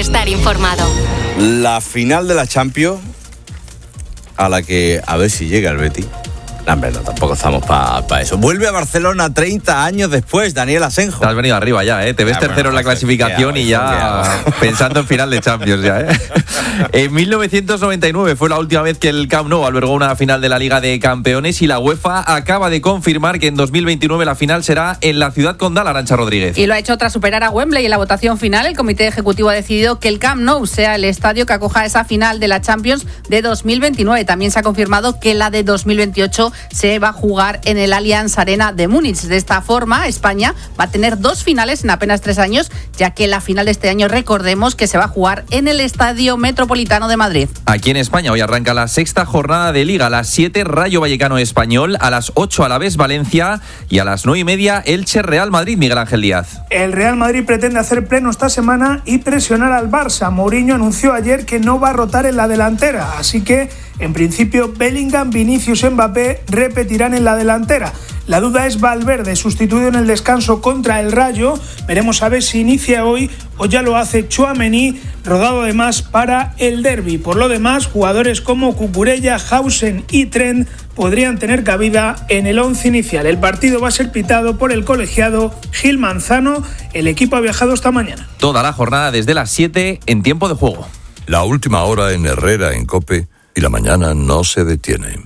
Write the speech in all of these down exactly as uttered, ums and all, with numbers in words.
estar informado. La final de la Champions, a la que a ver si llega el Betis. No, hombre, no, tampoco estamos para pa eso. Vuelve a Barcelona treinta años después, Daniel Asenjo. Te has venido arriba ya, ¿eh? Te ves ya, tercero bueno, en la clasificación y ya pensando en final de Champions ya, ¿eh? En mil novecientos noventa y nueve fue la última vez que el Camp Nou albergó una final de la Liga de Campeones y la UEFA acaba de confirmar que en dos mil veintinueve la final será en la ciudad condal, Arantxa Rodríguez. Y lo ha hecho tras superar a Wembley en la votación final. El comité ejecutivo ha decidido que el Camp Nou sea el estadio que acoja esa final de la Champions de dos mil veintinueve. También se ha confirmado que la de dos mil veintiocho se va a jugar en el Allianz Arena de Múnich. De esta forma, España va a tener dos finales en apenas tres años, ya que la final de este año, recordemos que se va a jugar en el Estadio Metropolitano de Madrid. Aquí en España hoy arranca la sexta jornada de Liga. A las siete, Rayo Vallecano Español, a las ocho, Alavés Valencia y a las nueve y media, Elche Real Madrid. Miguel Ángel Díaz. El Real Madrid pretende hacer pleno esta semana y presionar al Barça. Mourinho anunció ayer que no va a rotar en la delantera, así que en principio Bellingham, Vinicius, Mbappé repetirán en la delantera. La duda es Valverde, sustituido en el descanso contra el Rayo. Veremos a ver si inicia hoy o ya lo hace Tchouaméni, rodado además para el derbi. Por lo demás, jugadores como Cucurella, Hausen y Trent podrían tener cabida en el once inicial. El partido va a ser pitado por el colegiado Gil Manzano. El equipo ha viajado esta mañana. Toda la jornada desde las siete en tiempo de juego. La última hora en Herrera, en COPE, y la mañana no se detiene.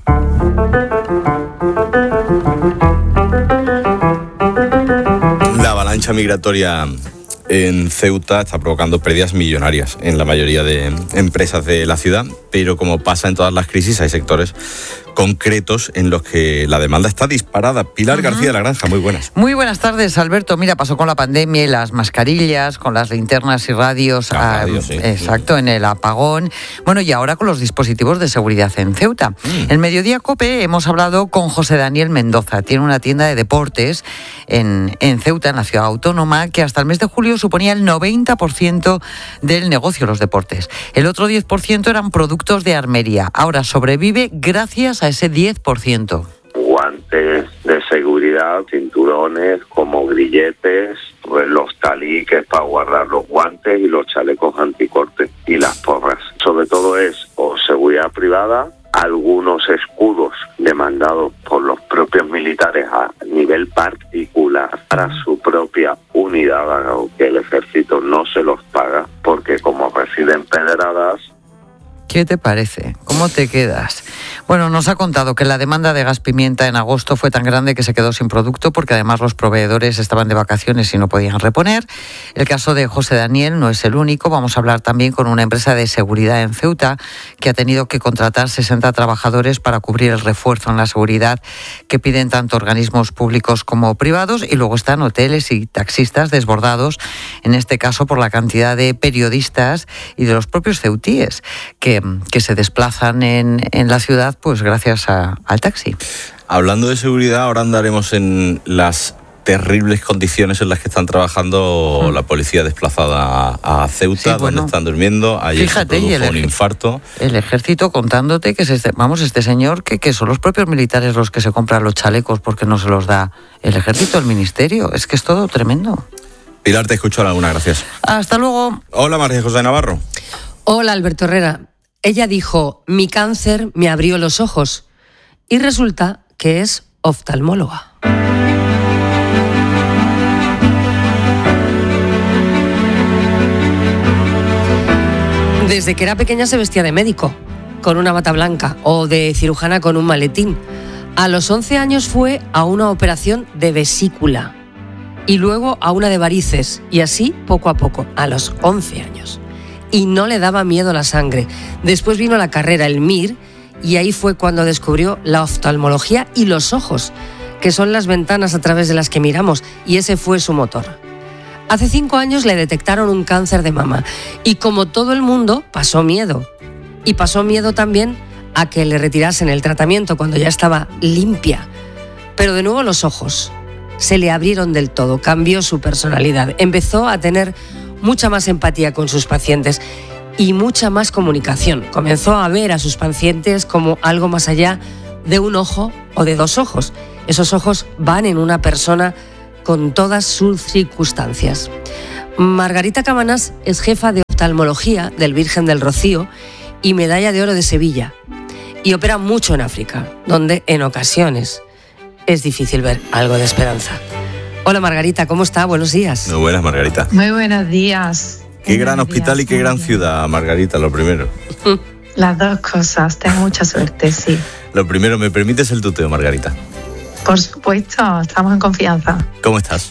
La avalancha migratoria en Ceuta está provocando pérdidas millonarias en la mayoría de empresas de la ciudad, pero como pasa en todas las crisis, hay sectores concretos en los que la demanda está disparada. Pilar uh-huh. García de la Granja, muy buenas. Muy buenas tardes, Alberto. Mira, pasó con la pandemia y las mascarillas, con las linternas y radios, a, radio, sí, exacto, sí. En el apagón. Bueno, y ahora con los dispositivos de seguridad en Ceuta. Mm. En Mediodía COPE hemos hablado con José Daniel Mendoza. Tiene una tienda de deportes en, en Ceuta, en la ciudad autónoma, que hasta el mes de julio suponía el noventa por ciento del negocio, los deportes. El otro diez por ciento eran productos de armería. Ahora sobrevive gracias a ese diez por ciento. Guantes de seguridad, cinturones como grilletes, pues los taliques para guardar los guantes y los chalecos anticorte y las porras. Sobre todo es o seguridad privada, algunos escudos demandados por los propios militares a nivel particular para su propia unidad, aunque el ejército no se los paga, porque como residen pedradas. ¿Qué te parece? ¿Cómo te quedas? Bueno, nos ha contado que la demanda de gas pimienta en agosto fue tan grande que se quedó sin producto porque además los proveedores estaban de vacaciones y no podían reponer. El caso de José Daniel no es el único. Vamos a hablar también con una empresa de seguridad en Ceuta que ha tenido que contratar sesenta trabajadores para cubrir el refuerzo en la seguridad que piden tanto organismos públicos como privados, y luego están hoteles y taxistas desbordados, en este caso por la cantidad de periodistas y de los propios ceutíes que que se desplazan en, en la ciudad pues gracias a, al taxi. Hablando de seguridad, ahora andaremos en las terribles condiciones en las que están trabajando mm. la policía desplazada a, a Ceuta, sí, bueno, donde están durmiendo. Ayer fíjate, se produjo un infarto. El ejército contándote que es este, vamos, este señor que, que son los propios militares los que se compran los chalecos porque no se los da el ejército, el ministerio. Es que es todo tremendo. Pilar, te escucho a alguna, gracias. Hasta luego. Hola, María José Navarro. Hola, Alberto Herrera. Ella dijo, mi cáncer me abrió los ojos, y resulta que es oftalmóloga. Desde que era pequeña se vestía de médico, con una bata blanca, o de cirujana con un maletín. A los once años fue a una operación de vesícula, y luego a una de varices, y así poco a poco, a los once años. Y no le daba miedo la sangre. Después vino la carrera, el M I R, y ahí fue cuando descubrió la oftalmología y los ojos, que son las ventanas a través de las que miramos, y ese fue su motor. Hace cinco años le detectaron un cáncer de mama, y como todo el mundo, pasó miedo. Y pasó miedo también a que le retirasen el tratamiento cuando ya estaba limpia. Pero de nuevo los ojos se le abrieron del todo, cambió su personalidad, empezó a tener mucha más empatía con sus pacientes y mucha más comunicación. Comenzó a ver a sus pacientes como algo más allá de un ojo o de dos ojos. Esos ojos van en una persona con todas sus circunstancias. Margarita Cabanas es jefa de oftalmología del Virgen del Rocío y medalla de oro de Sevilla. Y opera mucho en África, donde en ocasiones es difícil ver algo de esperanza. Hola Margarita, ¿cómo está? Buenos días. Muy buenas, Margarita. Muy buenos días. Qué gran hospital y qué gran ciudad, Margarita, lo primero. Las dos cosas, tengo mucha suerte, sí. Lo primero, ¿me permites el tuteo, Margarita? Por supuesto, estamos en confianza. ¿Cómo estás?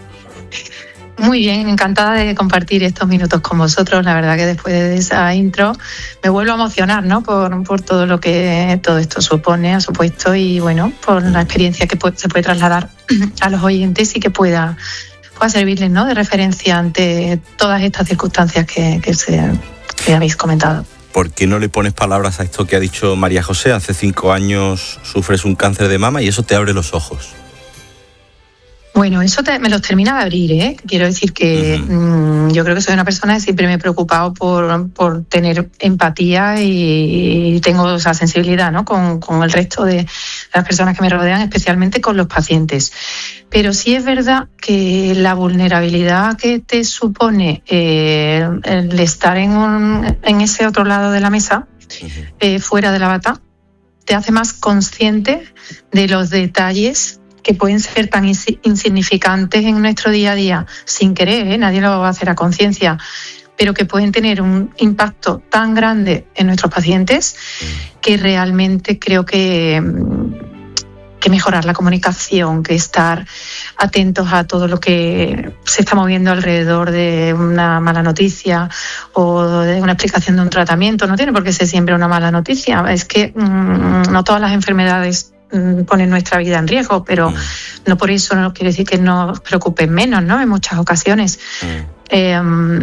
Muy bien, encantada de compartir estos minutos con vosotros. La verdad que después de esa intro me vuelvo a emocionar, ¿no? Por, por todo lo que todo esto supone, ha supuesto, y bueno, por la experiencia que puede, se puede trasladar a los oyentes y que pueda, pueda servirles, ¿no? De referencia ante todas estas circunstancias que, que, se, que habéis comentado. ¿Por qué no le pones palabras a esto que ha dicho María José? Hace cinco años sufres un cáncer de mama y eso te abre los ojos. Bueno, eso te, me los termina de abrir, ¿eh? Quiero decir que uh-huh. mmm, yo creo que soy una persona que siempre me he preocupado por, por tener empatía y, y tengo esa sensibilidad, ¿no? Con, con el resto de las personas que me rodean, especialmente con los pacientes. Pero sí es verdad que la vulnerabilidad que te supone eh, el estar en, un, en ese otro lado de la mesa, uh-huh. eh, fuera de la bata, te hace más consciente de los detalles que pueden ser tan insignificantes en nuestro día a día, sin querer, ¿eh? Nadie lo va a hacer a conciencia, pero que pueden tener un impacto tan grande en nuestros pacientes que realmente creo que, que mejorar la comunicación, que estar atentos a todo lo que se está moviendo alrededor de una mala noticia o de una explicación de un tratamiento, no tiene por qué ser siempre una mala noticia. Es que mmm, no todas las enfermedades ponen nuestra vida en riesgo, pero mm. no por eso no quiere decir que nos preocupen menos, ¿no? En muchas ocasiones. Mm. Eh,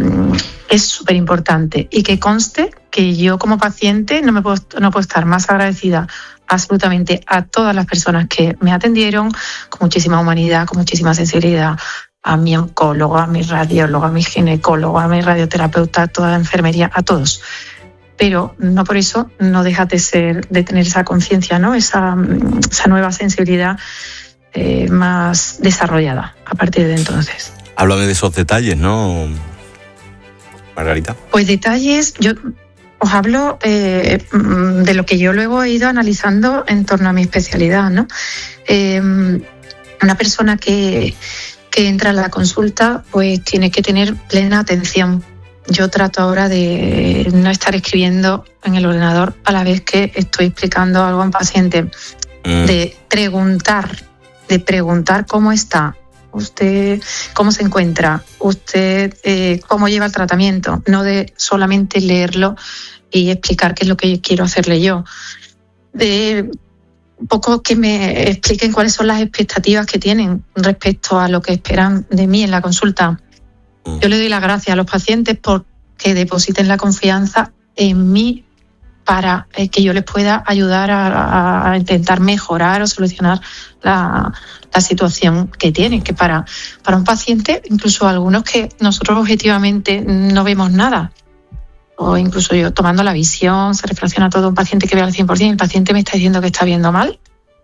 es súper importante y que conste que yo como paciente no me puedo, no puedo estar más agradecida absolutamente a todas las personas que me atendieron con muchísima humanidad, con muchísima sensibilidad, a mi oncólogo, a mi radiólogo, a mi ginecólogo, a mi radioterapeuta, a toda la enfermería, a todos. Pero no por eso no deja de ser, de tener esa conciencia, ¿no? Esa, esa nueva sensibilidad eh, más desarrollada a partir de entonces. Háblame de esos detalles, ¿no, Margarita? Pues detalles, yo os hablo eh, de lo que yo luego he ido analizando en torno a mi especialidad, ¿no? Eh, una persona que, que entra a la consulta pues tiene que tener plena atención. Yo trato ahora de no estar escribiendo en el ordenador a la vez que estoy explicando algo a un paciente, mm. de preguntar, de preguntar cómo está, usted cómo se encuentra, usted eh, cómo lleva el tratamiento, no de solamente leerlo y explicar qué es lo que quiero hacerle yo. De un poco que me expliquen cuáles son las expectativas que tienen respecto a lo que esperan de mí en la consulta. Yo le doy las gracias a los pacientes porque depositen la confianza en mí para que yo les pueda ayudar a, a intentar mejorar o solucionar la, la situación que tienen, que para, para un paciente, incluso algunos que nosotros objetivamente no vemos nada, o incluso yo tomando la visión, se reflexiona todo, un paciente que ve al cien por ciento, el paciente me está diciendo que está viendo mal,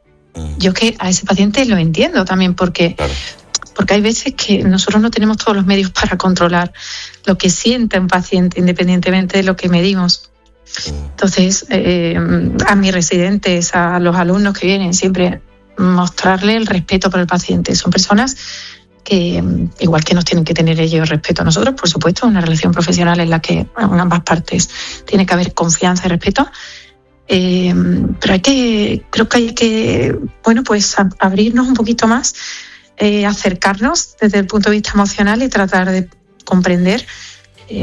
yo que a ese paciente lo entiendo también porque... Claro. Porque hay veces que nosotros no tenemos todos los medios para controlar lo que siente un paciente, independientemente de lo que medimos. Entonces, eh, a mis residentes, a los alumnos que vienen, siempre mostrarle el respeto por el paciente. Son personas que, igual que nos tienen que tener ellos respeto a nosotros, por supuesto, una relación profesional en la que en ambas partes tiene que haber confianza y respeto. Eh, pero hay que, creo que hay que, bueno, pues abrirnos un poquito más, Eh, acercarnos desde el punto de vista emocional y tratar de comprender eh,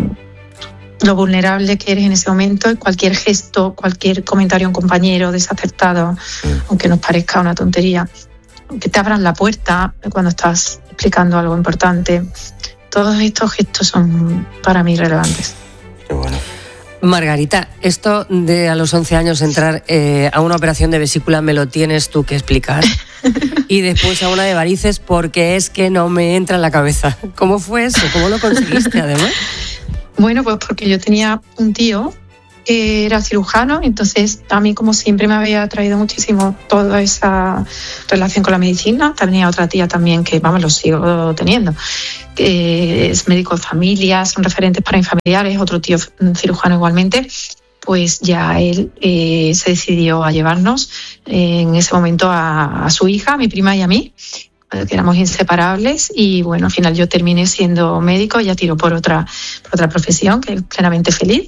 lo vulnerable que eres en ese momento y cualquier gesto, cualquier comentario a un compañero desacertado, aunque nos parezca una tontería, que te abran la puerta cuando estás explicando algo importante. Todos estos gestos son para mí relevantes. Qué bueno. Margarita, esto de a los once años entrar eh, a una operación de vesícula me lo tienes tú que explicar. Y después a una de varices porque es que no me entra en la cabeza. ¿Cómo fue eso? ¿Cómo lo conseguiste además? Bueno, pues porque yo tenía un tío que era cirujano, entonces a mí como siempre me había atraído muchísimo toda esa relación con la medicina. Tenía otra tía también que, vamos, lo sigo teniendo, que es médico de familia, son referentes para mis familiares, otro tío cirujano igualmente, pues ya él eh, se decidió a llevarnos eh, en ese momento a, a su hija, a mi prima y a mí, que éramos inseparables, y bueno, al final yo terminé siendo médico, ya tiro por otra, por otra profesión, que es plenamente feliz.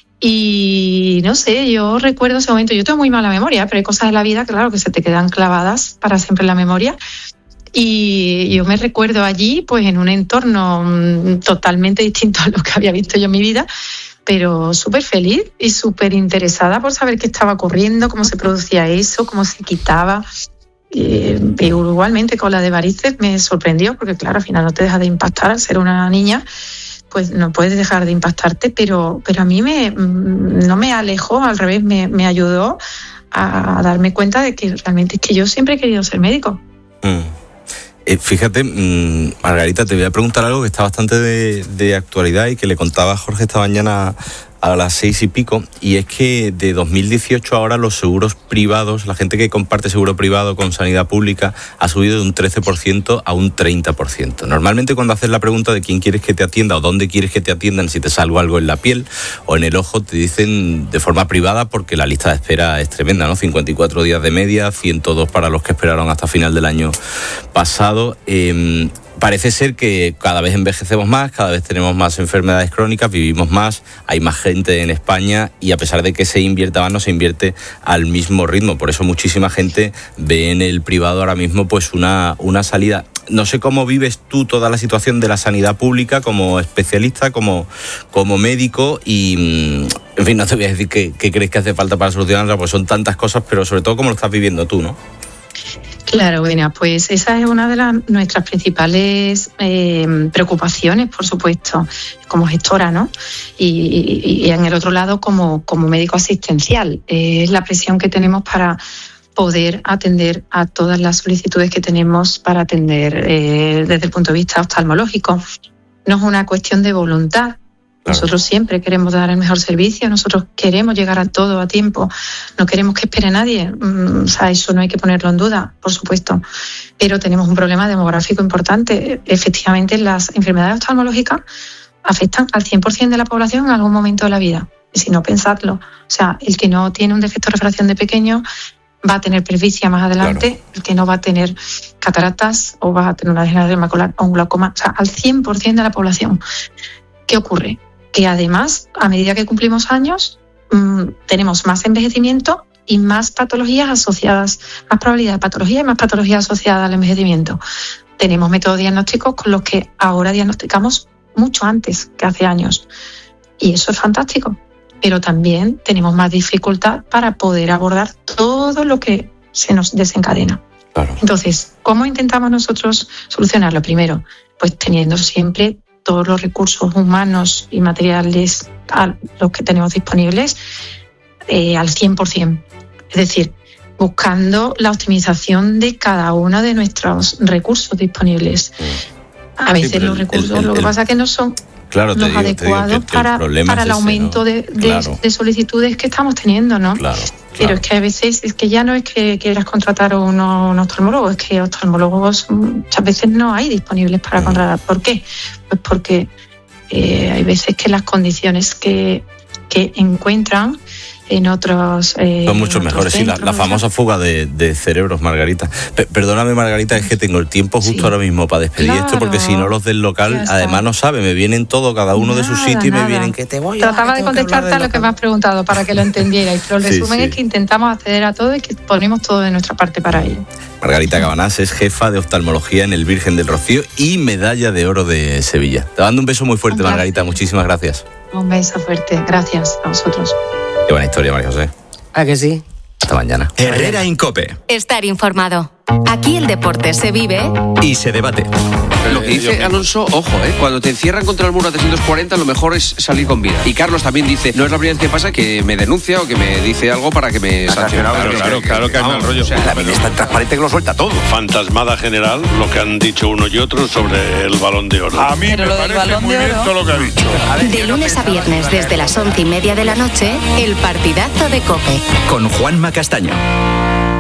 Y no sé, yo recuerdo ese momento, yo tengo muy mala memoria, pero hay cosas de la vida, claro, que se te quedan clavadas para siempre en la memoria. Y yo me recuerdo allí, pues en un entorno totalmente distinto a lo que había visto yo en mi vida, pero súper feliz y súper interesada por saber qué estaba ocurriendo, cómo se producía eso, cómo se quitaba. Eh, igualmente con la de varices me sorprendió, porque claro, al final no te deja de impactar al ser una niña, pues no puedes dejar de impactarte, pero, pero a mí me, no me alejó, al revés, me, me ayudó a darme cuenta de que realmente es que yo siempre he querido ser médico. Mm. Eh, fíjate, mmm, Margarita, te voy a preguntar algo que está bastante de, de actualidad y que le contaba a Jorge esta mañana a las seis y pico, y es que de dos mil dieciocho ahora los seguros privados, la gente que comparte seguro privado con sanidad pública, ha subido de un trece por ciento a un treinta por ciento. Normalmente cuando haces la pregunta de quién quieres que te atienda o dónde quieres que te atiendan, si te salgo algo en la piel o en el ojo, te dicen de forma privada, porque la lista de espera es tremenda, ¿no? cincuenta y cuatro días de media, ciento dos para los que esperaron hasta final del año pasado. Eh, Parece ser que cada vez envejecemos más, cada vez tenemos más enfermedades crónicas, vivimos más, hay más gente en España, y a pesar de que se invierta más, no se invierte al mismo ritmo. Por eso muchísima gente ve en el privado ahora mismo pues una, una salida. No sé cómo vives tú toda la situación de la sanidad pública como especialista, como, como médico, y en fin, no te voy a decir qué, qué crees que hace falta para solucionarla, porque son tantas cosas, pero sobre todo cómo lo estás viviendo tú, ¿no? Claro, bueno, pues esa es una de las, nuestras principales eh, preocupaciones, por supuesto, como gestora, ¿no? Y, y, y en el otro lado como, como médico asistencial. Eh, es la presión que tenemos para poder atender a todas las solicitudes que tenemos para atender eh, desde el punto de vista oftalmológico. No es una cuestión de voluntad. Nosotros siempre queremos dar el mejor servicio, nosotros queremos llegar a todo a tiempo, no queremos que espere nadie, o sea, eso no hay que ponerlo en duda, por supuesto, pero tenemos un problema demográfico importante. Efectivamente, las enfermedades oftalmológicas afectan al cien por ciento de la población en algún momento de la vida, y si no, pensadlo, o sea, el que no tiene un defecto de refracción de pequeño va a tener presbicia más adelante, claro. El que no va a tener cataratas o va a tener una degeneración macular o un glaucoma, o sea, al cien por ciento de la población. ¿Qué ocurre? Que además, a medida que cumplimos años, mmm, tenemos más envejecimiento y más patologías asociadas, más probabilidad de patología y más patologías asociadas al envejecimiento. Tenemos métodos diagnósticos con los que ahora diagnosticamos mucho antes que hace años. Y eso es fantástico. Pero también tenemos más dificultad para poder abordar todo lo que se nos desencadena. Claro. Entonces, ¿cómo intentamos nosotros solucionarlo? Primero, pues teniendo siempre todos los recursos humanos y materiales a los que tenemos disponibles eh, al cien por ciento. Es decir, buscando la optimización de cada uno de nuestros recursos disponibles. A veces sí, los recursos, el, el, lo que pasa es que no son claro, los digo, adecuados que, que para, para el, el aumento ¿no? de, de, claro. de solicitudes que estamos teniendo, ¿no? Claro. Pero es que a veces, es que ya no es que quieras contratar a un, un oftalmólogo, es que oftalmólogos muchas veces no hay disponibles para contratar. ¿Por qué? Pues porque eh, hay veces que las condiciones que, que encuentran en otros eh, son mucho mejores, sí, la, la famosa fuga de, de cerebros, Margarita. P- perdóname, Margarita, es que tengo el tiempo justo sí. ahora mismo para despedir claro, esto, porque si no los del local, además no saben, me vienen todo, cada uno nada, de su sitio y nada. me vienen que te voy a... Trataba de contestarte a lo que me has preguntado para que lo entendierais, pero el sí, resumen sí. es que intentamos acceder a todo y que ponemos todo de nuestra parte para ello. Margarita Cabanás es jefa de oftalmología en el Virgen del Rocío y medalla de oro de Sevilla. Te mando un beso muy fuerte, gracias. Margarita, muchísimas gracias. Un beso fuerte, gracias a vosotros. Qué buena historia, María José. ¿A que sí? Hasta mañana. Herrera en COPE. Estar informado. Aquí el deporte se vive y se debate. Lo que dice Alonso, ojo, ¿eh? Cuando te encierran contra el muro a trescientos cuarenta, lo mejor es salir con vida. Y Carlos también dice, no es la primera vez que pasa que me denuncia o que me dice algo para que me sancione. Claro, claro, claro que hay mal rollo. O sea, la vida es tan transparente que lo suelta todo. Fantasmada general, lo que han dicho uno y otro sobre el Balón de Oro. A mí Pero me parece muy bien todo lo que ha dicho. De lunes a viernes desde las once y media de la noche, el partidazo de COPE. Con Juanma Castaño.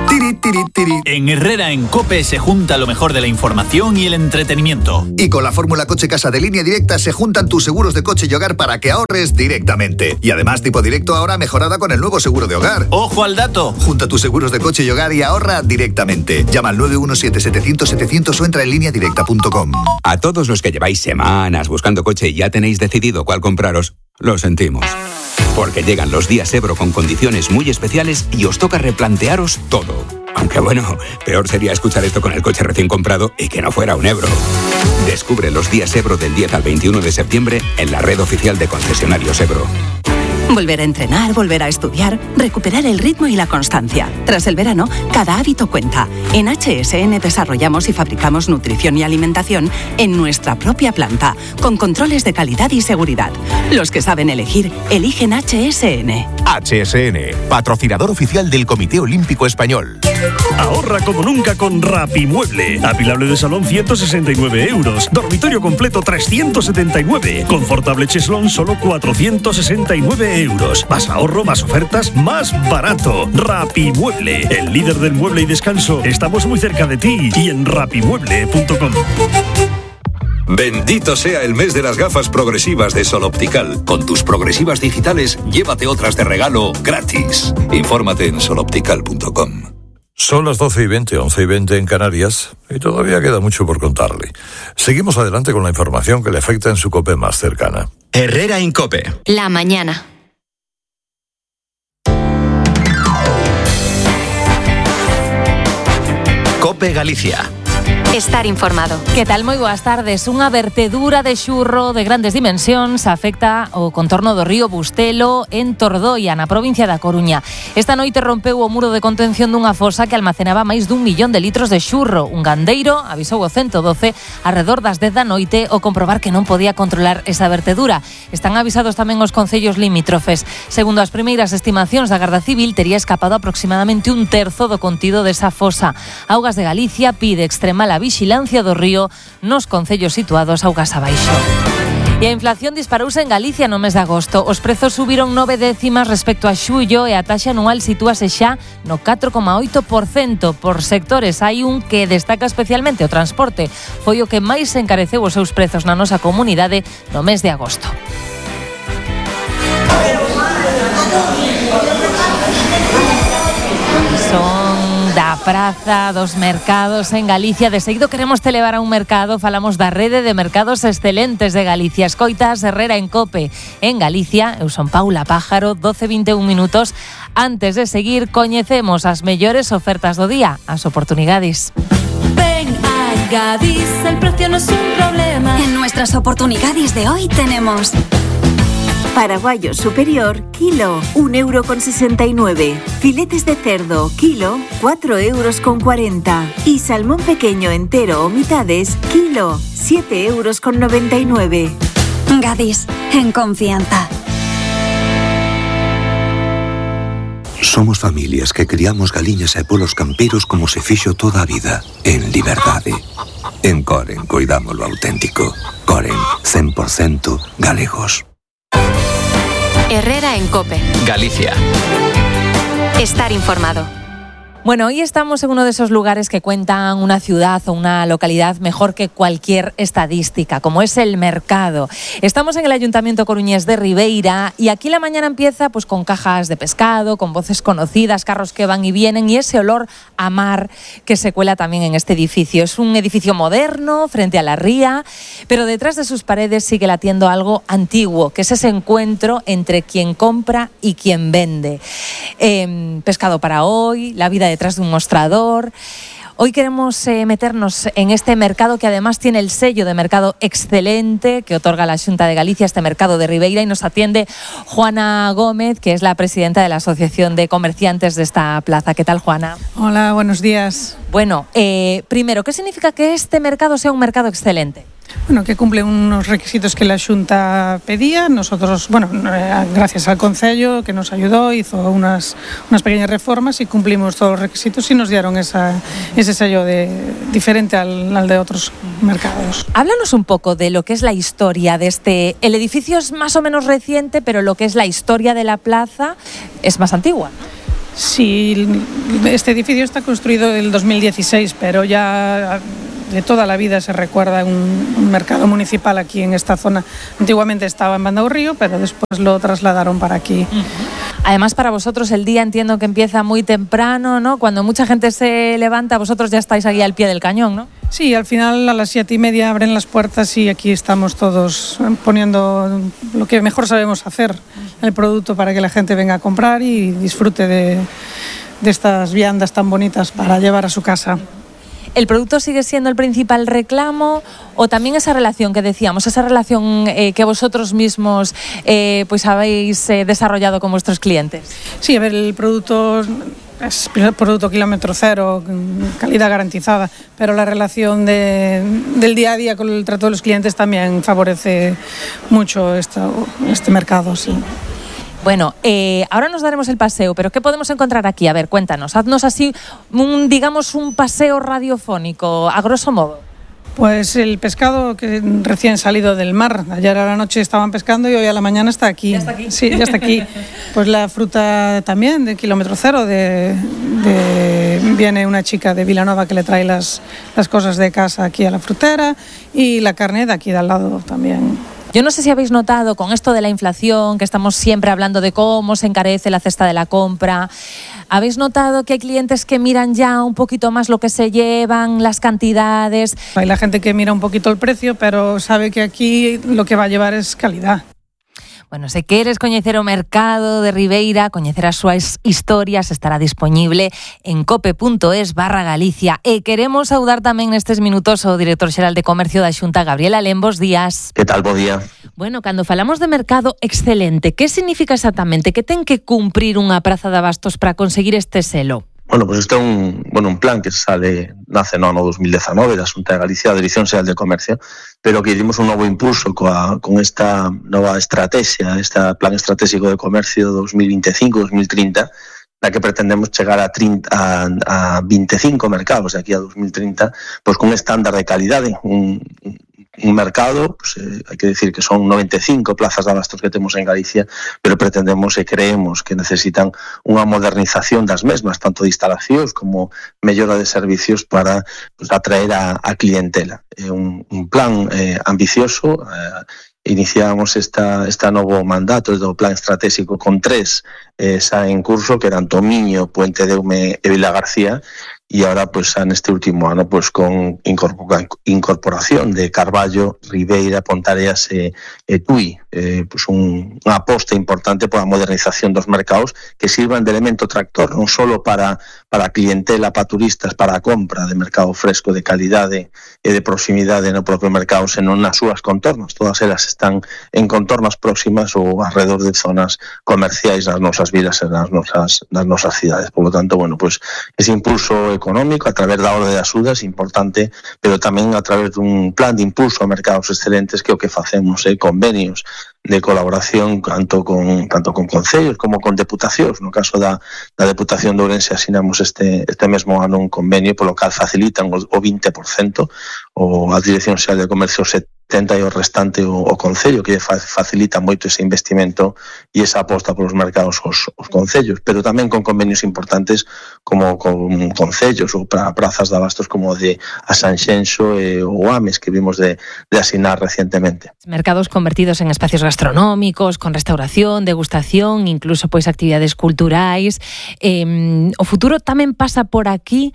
tiri, tiri. En Herrera en COPE se junta lo mejor de la información y el entretenimiento. Y con la fórmula Coche Casa de Línea Directa se juntan tus seguros de coche y hogar para que ahorres directamente. Y además tipo directo ahora mejorada con el nuevo seguro de hogar. ¡Ojo al dato! Junta tus seguros de coche y hogar y ahorra directamente. Llama al nueve uno siete, setecientos, setecientos o entra en línea directa punto com. A todos los que lleváis semanas buscando coche y ya tenéis decidido cuál compraros, lo sentimos. Porque llegan los días Ebro con condiciones muy especiales y os toca replantearos todo. Aunque bueno, peor sería escuchar esto con el coche recién comprado y que no fuera un Ebro. Descubre los días Ebro del diez al veintiuno de septiembre en la red oficial de concesionarios Ebro. Volver a entrenar, volver a estudiar, recuperar el ritmo y la constancia. Tras el verano, cada hábito cuenta. En H S N desarrollamos y fabricamos nutrición y alimentación en nuestra propia planta, con controles de calidad y seguridad. Los que saben elegir, eligen H S N. H S N, patrocinador oficial del Comité Olímpico Español. Ahorra como nunca con Rapimueble. Apilable de salón ciento sesenta y nueve euros. Dormitorio completo trescientos setenta y nueve. Confortable cheslón solo cuatrocientos sesenta y nueve euros. Más ahorro, más ofertas, más barato. Rapimueble, el líder del mueble y descanso. Estamos muy cerca de ti y en rapimueble punto com. Bendito sea el mes de las gafas progresivas de Sol Optical. Con tus progresivas digitales, llévate otras de regalo gratis. Infórmate en sol optical punto com. Son las doce y veinte, once y veinte en Canarias, y todavía queda mucho por contarle. Seguimos adelante con la información que le afecta en su COPE más cercana. Herrera en COPE. La mañana. COPE Galicia. Estar informado. Que tal? Moi boas tardes. Unha vertedura de xurro de grandes dimensións afecta o contorno do río Bustelo en Tordoia, na provincia da Coruña. Esta noite rompeu o muro de contención dunha fosa que almacenaba máis dun millón de litros de xurro. Un gandeiro avisou o ciento doce arredor das dez da noite ao comprobar que non podía controlar esa vertedura. Están avisados tamén os concellos limítrofes. Segundo as primeiras estimacións da Garda Civil, tería escapado aproximadamente un terzo do contido desa fosa. Augas de Galicia pide extremar a vixilancia do río nos concellos situados augas abaixo. E a inflación disparouse en Galicia no mes de agosto. Os prezos subiron nove décimas respecto a xullo e a taxa anual sitúase xa no catro coma oito por cento. Por sectores hai un que destaca especialmente o transporte. Foi o que máis encareceu os seus prezos na nosa comunidade no mes de agosto. Son da praza dos mercados en Galicia. De seguido queremos te levar a un mercado. Falamos da rede de mercados excelentes de Galicia. Escoitas Herrera en COPE en Galicia. Eu son Paula Pájaro, doce e vinte e un minutos. Antes de seguir, coñecemos as mellores ofertas do día, as oportunidades. Ven a Gadis, el precio no es un problema. En nuestras oportunidades de hoy tenemos paraguayo superior, kilo, un euro con sesenta y nueve. Filetes de cerdo, kilo, cuatro euros con cuarenta. Y salmón pequeño entero o mitades, kilo, siete euros con noventa y nueve. Gadis, en confianza. Somos familias que criamos galiñas e polos camperos como se fixo toda a vida, en liberdade. En Coren cuidamos lo auténtico. Coren, cien por ciento galegos. Herrera en COPE. Galicia. Estar informado. Bueno, hoy estamos en uno de esos lugares que cuentan una ciudad o una localidad mejor que cualquier estadística, como es el mercado. Estamos en el Ayuntamiento coruñés de Ribeira y aquí la mañana empieza pues con cajas de pescado, con voces conocidas, carros que van y vienen y ese olor a mar que se cuela también en este edificio. Es un edificio moderno frente a la ría, pero detrás de sus paredes sigue latiendo algo antiguo, que es ese encuentro entre quien compra y quien vende. Eh, pescado para hoy, la vida de detrás de un mostrador. Hoy queremos eh, meternos en este mercado que además tiene el sello de mercado excelente que otorga la Xunta de Galicia, este mercado de Ribeira, y nos atiende Juana Gómez, que es la presidenta de la Asociación de Comerciantes de esta plaza. ¿Qué tal, Juana? Hola, buenos días. Bueno, eh, primero, ¿qué significa que este mercado sea un mercado excelente? Bueno, que cumple unos requisitos que la Xunta pedía. Nosotros, bueno, gracias al Concello que nos ayudó, hizo unas, unas pequeñas reformas y cumplimos todos los requisitos y nos dieron esa, ese sello de, diferente al, al de otros mercados. Háblanos un poco de lo que es la historia de este... El edificio es más o menos reciente, pero lo que es la historia de la plaza es más antigua, ¿no? Sí, este edificio está construido en el dos mil dieciséis, pero ya de toda la vida se recuerda un, un mercado municipal aquí en esta zona. Antiguamente estaba en Bandao Río, pero después lo trasladaron para aquí. Uh-huh. Además, para vosotros el día entiendo que empieza muy temprano, ¿no? Cuando mucha gente se levanta, vosotros ya estáis aquí al pie del cañón, ¿no? Sí, al final a las siete y media abren las puertas y aquí estamos todos poniendo lo que mejor sabemos hacer, el producto para que la gente venga a comprar y disfrute de, de estas viandas tan bonitas para llevar a su casa. ¿El producto sigue siendo el principal reclamo o también esa relación que decíamos, esa relación eh, que vosotros mismos eh, pues habéis eh, desarrollado con vuestros clientes? Sí, a ver, el producto es producto kilómetro cero, calidad garantizada, pero la relación de, del día a día con el trato de los clientes también favorece mucho esto, este mercado, sí. Bueno, eh, ahora nos daremos el paseo, pero ¿qué podemos encontrar aquí? A ver, cuéntanos, haznos así, un, digamos, un paseo radiofónico, a grosso modo. Pues el pescado que recién salido del mar. Ayer a la noche estaban pescando y hoy a la mañana está aquí. ¿Ya está aquí? Sí, ya está aquí. Pues la fruta también de kilómetro cero. De, de, viene una chica de Vilanova que le trae las, las cosas de casa aquí a la frutera y la carne de aquí de al lado también. Yo no sé si habéis notado con esto de la inflación, que estamos siempre hablando de cómo se encarece la cesta de la compra, ¿habéis notado que hay clientes que miran ya un poquito más lo que se llevan, las cantidades? Hay la gente que mira un poquito el precio, pero sabe que aquí lo que va a llevar es calidad. Bueno, se queres coñecer o mercado de Ribeira, coñecer as súas historias, estará disponible en cope.es barra Galicia. E queremos saudar tamén nestes minutos o director xeral de Comercio da Xunta, Gabriel Alén. Bos días. Que tal, bo día? Bueno, cando falamos de mercado excelente, que significa exactamente? Que ten que cumprir unha praza de abastos para conseguir este selo? Bueno, pues este é un, bueno, un plan que sale, nace no ano dos mil dezanove da Xunta de Galicia, da Dirección Xeral de Comercio, pero que dimos un novo impulso coa, con esta nova estrategia, este plan estratégico de comercio dos mil veinticinco a dos mil treinta, na que pretendemos chegar a, treinta, a, a veinticinco mercados de aquí a dos mil treinta, pues con un estándar de calidade, un, un mercado, pues, eh, hai que decir que son noventa e cinco plazas de abastos que temos en Galicia, pero pretendemos e creemos que necesitan unha modernización das mesmas, tanto de instalacións como mellora de servicios para pues, atraer a, a clientela. É un, un plan eh, ambicioso, eh, iniciamos esta, esta novo mandato do plan estratégico con tres eh, xa en curso, que eran Tomiño, Puente de Eume e Vila García, e ahora pues en este último ano pues con incorporación de Carballo, Ribeira, Pontareas e, e Tui, eh, pues un, unha aposta importante pola modernización dos mercados que sirvan de elemento tractor non só para para a clientela, para turistas, para a compra de mercado fresco de calidade e de proximidade no propio mercado, senón nas súas contornas. Todas elas están en contornas próximas ou alrededor de zonas comerciais nas nosas vilas e nas nosas, nas nosas cidades. Por lo tanto, bueno, pues ese impulso económico a través da orde de axudas importante, pero tamén a través dun plan de impulso a mercados excelentes que o que facemos é eh, convenios de colaboración tanto con tanto con concellos como con deputacións. No caso da, da Deputación de Ourense asinamos este este mesmo ano un convenio polo cal facilitan o, o vinte por cento ou a Dirección Xeral de Comercio setenta e o restante o, o concello, que facilita moito ese investimento e esa aposta polos mercados os, os concellos, pero tamén con convenios importantes como con concellos ou para prazas de abastos como de a Sanxenxo e o Ames, que vimos de, de asinar recientemente. Mercados convertidos en espacios gastronómicos, con restauración, degustación, incluso pois actividades culturais. Eh, o futuro tamén pasa por aquí,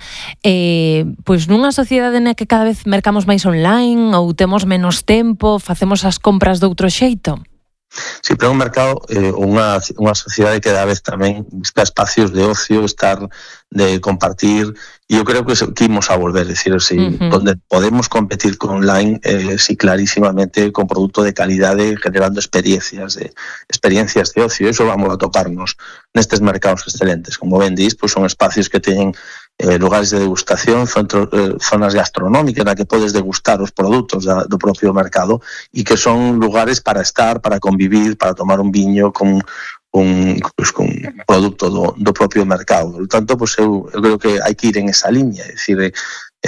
eh, pois nunha sociedade na que cada vez mercamos máis online ou temos menos tempo, facemos as compras de outro xeito? Sí, pero un mercado, eh, unha, unha sociedade que cada vez tamén busca espacios de ocio, estar, de compartir, e eu creo que, que imos a volver, é dicir, si, uh-huh. donde podemos competir con online, eh, sí, clarísimamente, con producto de calidade, generando experiencias de experiencias de ocio, eso vamos a toparnos nestes mercados excelentes. Como ben dis, pues son espacios que teñen Eh, lugares de degustación, centro, eh, zonas gastronómicas na que podes degustar os produtos da, do propio mercado e que son lugares para estar, para convivir, para tomar un viño con un, pues, con un producto do, do propio mercado. Por tanto, pues, eu, eu creo que hai que ir en esa liña, é dicir, eh,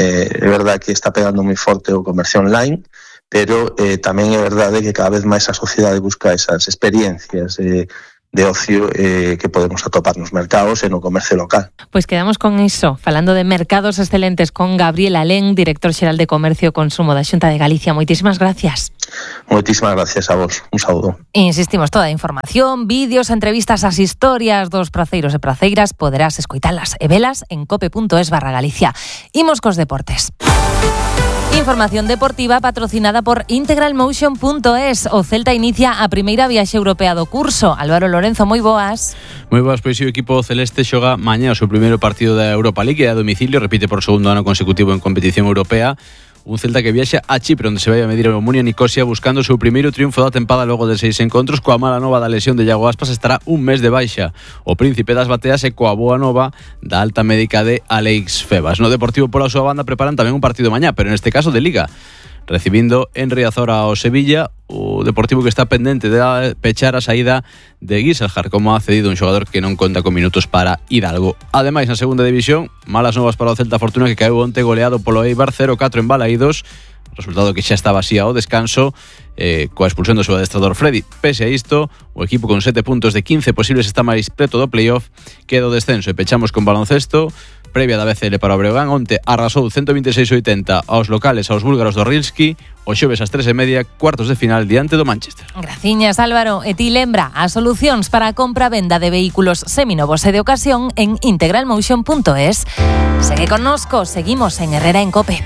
é verdade que está pegando moi forte o comercio online, pero eh, tamén é verdade que cada vez máis a sociedade busca esas experiencias eh, de ocio eh, que podemos atopar nos mercados e no comercio local. Pois quedamos con iso, falando de mercados excelentes con Gabriel Alén, director xeral de Comercio e Consumo da Xunta de Galicia. Moitísimas gracias. Moitísimas gracias a vos. Un saúdo. Insistimos, toda a información, vídeos, entrevistas, as historias dos praceiros e praceiras poderás escoitalas e velas en cope.es barra Galicia. Imos cos deportes. Información deportiva patrocinada por integral motion punto es. O Celta inicia a primeira viaxe europea do curso. Álvaro Lorenzo, moi boas. Moi boas, pois o equipo celeste xoga mañá o seu primeiro partido da Europa League a domicilio, repite por segundo ano consecutivo en competición europea. Un Celta que viaxa a Chipre, onde se vai a medir a Omonia Nicosia buscando o seu primeiro triunfo da tempada logo de seis encontros. Coa mala nova da lesión de Iago Aspas estará un mes de baixa. O príncipe das bateas e coa boa nova da alta médica de Alex Febas. No Deportivo pola súa banda preparan tamén un partido mañá, pero neste caso de Liga. Recibindo en Riazor ao Sevilla, o Deportivo que está pendente de pechar a saída de Guiselhard, como ha cedido un xogador que non conta con minutos para Hidalgo. Ademais, na segunda división, malas novas para o Celta Fortuna, que caeu onte goleado polo Eibar cero catro en Balaídos, resultado que xa estaba así ao descanso, eh, coa expulsión do seu adestrador Freddy. Pese a isto, o equipo con sete puntos de quince posibles está máis preto do playoff que do descenso. E pechamos con baloncesto. Previa da B C L para o Breogán, onte arrasou ciento vinte e seis a oitenta aos locales aos búlgaros do Rilski. O xoves ás tres e media, cuartos de final diante do Manchester. Graciñas, Álvaro. E ti lembra as solucións para a compra-venda de vehículos seminovos e de ocasión en integral motion punto es. Segue connosco, seguimos en Herrera en Cope.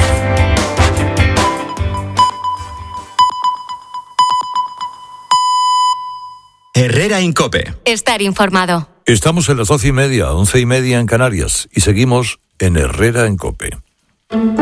Herrera en Cope. Estar informado. Estamos en las doce y media, once y media en Canarias y seguimos en Herrera en Cope.